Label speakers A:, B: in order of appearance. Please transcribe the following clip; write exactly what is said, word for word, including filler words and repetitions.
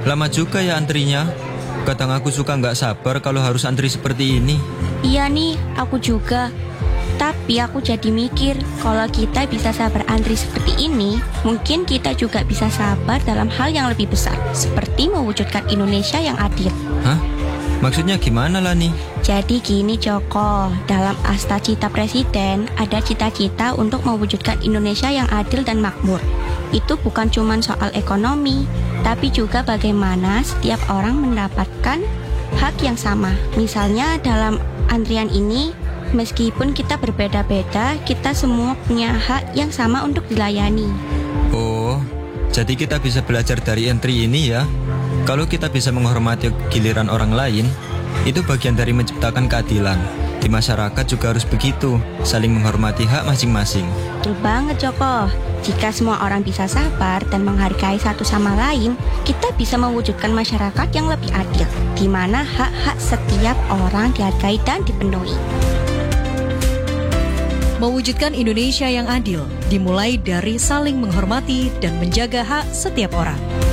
A: Lama juga ya antrinya. Kadang aku suka nggak sabar kalau harus antri seperti ini.
B: Iya nih, aku juga. Tapi aku jadi mikir, kalau kita bisa sabar antri seperti ini, mungkin kita juga bisa sabar dalam hal yang lebih besar, seperti mewujudkan Indonesia yang adil.
A: Hah? Maksudnya gimana lah nih?
B: Jadi gini Joko, dalam Asta Cita Presiden ada cita-cita untuk mewujudkan Indonesia yang adil dan makmur. Itu bukan cuma soal ekonomi, tapi juga bagaimana setiap orang mendapatkan hak yang sama. Misalnya dalam antrian ini, meskipun kita berbeda-beda, kita semua punya hak yang sama untuk dilayani.
A: Oh, jadi kita bisa belajar dari entry ini ya. Kalau kita bisa menghormati giliran orang lain, itu bagian dari menciptakan keadilan. Di masyarakat juga harus begitu, saling menghormati hak masing-masing.
B: Betul banget Joko. Jika semua orang bisa sabar dan menghargai satu sama lain, kita bisa mewujudkan masyarakat yang lebih adil, di mana hak-hak setiap orang dihargai dan dipenuhi.
C: Mewujudkan Indonesia yang adil dimulai dari saling menghormati dan menjaga hak setiap orang.